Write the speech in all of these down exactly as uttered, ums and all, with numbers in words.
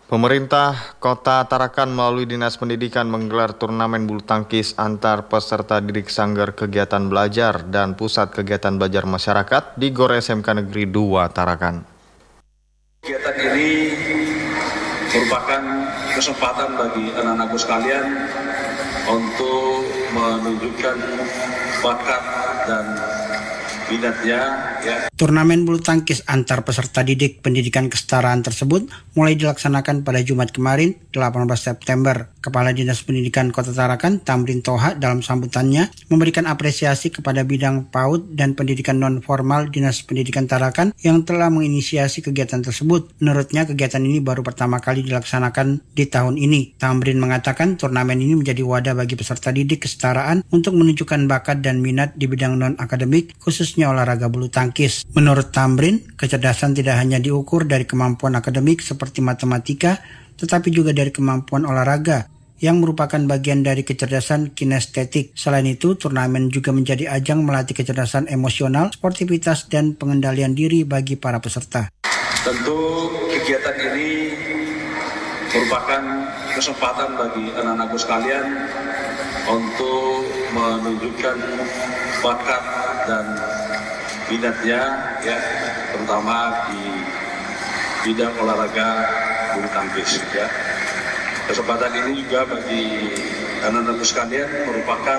Pemerintah Kota Tarakan melalui Dinas Pendidikan menggelar turnamen bulu tangkis antar peserta didik Sanggar Kegiatan Belajar dan Pusat Kegiatan Belajar Masyarakat di Gor S M K Negeri dua Tarakan. Kegiatan ini merupakan kesempatan bagi anak-anakku sekalian untuk menunjukkan bakat dan minatnya. Ya. Turnamen bulu tangkis antar peserta didik pendidikan kesetaraan tersebut mulai dilaksanakan pada Jumat kemarin, delapan belas September. Kepala Dinas Pendidikan Kota Tarakan, Tamrin Toha, dalam sambutannya memberikan apresiasi kepada bidang PAUD dan pendidikan non-formal Dinas Pendidikan Tarakan yang telah menginisiasi kegiatan tersebut. Menurutnya, kegiatan ini baru pertama kali dilaksanakan di tahun ini. Tamrin mengatakan turnamen ini menjadi wadah bagi peserta didik kesetaraan untuk menunjukkan bakat dan minat di bidang non-akademik, khususnya olahraga bulu tangkis. Menurut Tamrin, kecerdasan tidak hanya diukur dari kemampuan akademik seperti matematika, tetapi juga dari kemampuan olahraga, yang merupakan bagian dari kecerdasan kinestetik. Selain itu, turnamen juga menjadi ajang melatih kecerdasan emosional, sportivitas, dan pengendalian diri bagi para peserta. Tentu kegiatan ini merupakan kesempatan bagi anak-anakku sekalian untuk menunjukkan bakat dan minatnya, ya, terutama di bidang olahraga bulu tangkis. Ya. Kesempatan ini juga bagi anak-anakku sekalian merupakan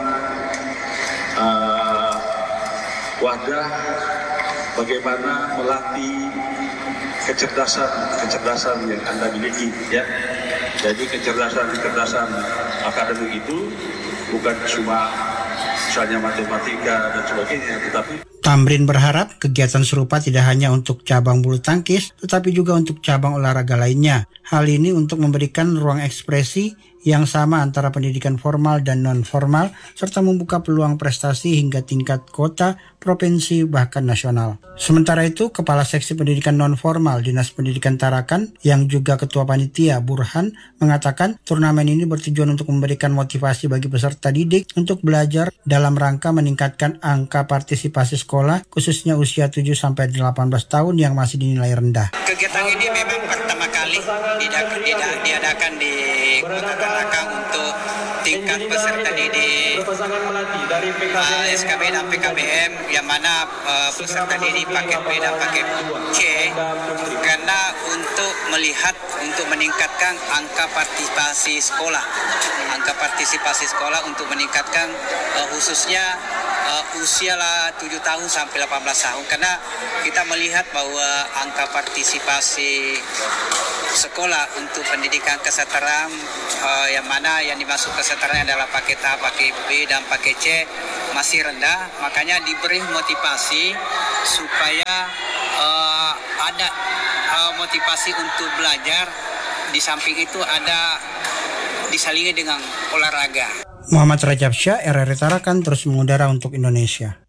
uh, wadah bagaimana melatih kecerdasan-kecerdasan yang Anda miliki. Ya. Jadi kecerdasan-kecerdasan akademik itu bukan cuma misalnya matematika dan sebagainya, tetapi Tamrin berharap kegiatan serupa tidak hanya untuk cabang bulu tangkis, tetapi juga untuk cabang olahraga lainnya. Hal ini untuk memberikan ruang ekspresi yang sama antara pendidikan formal dan non-formal, serta membuka peluang prestasi hingga tingkat kota, provinsi, bahkan nasional. Sementara itu, Kepala Seksi Pendidikan Non-Formal Dinas Pendidikan Tarakan, yang juga Ketua Panitia Burhan, mengatakan turnamen ini bertujuan untuk memberikan motivasi bagi peserta didik untuk belajar dalam rangka meningkatkan angka partisipasi sekolah, khususnya usia tujuh sampai delapan belas tahun yang masih dinilai rendah. Kegiatan ini memang pertama kali diadakan di Kota Tarakan untuk tingkat peserta didik uh, S K B dan P K B M, yang mana uh, peserta didik paket B dan paket C, karena untuk melihat untuk meningkatkan angka partisipasi sekolah, angka partisipasi sekolah untuk meningkatkan uh, khususnya uh, usia lah tujuh tahun sampai delapan belas tahun, karena kita melihat bahwa angka partisipasi sekolah untuk pendidikan kesetaraan uh, yang mana yang dimaksud kesetaraan adalah paket A, paket B, dan paket C masih rendah. Makanya diberi motivasi supaya uh, ada uh, motivasi untuk belajar. Di samping itu ada disalingi dengan olahraga. Muhammad Rajab Syah, R R I Tarakan, terus mengudara untuk Indonesia.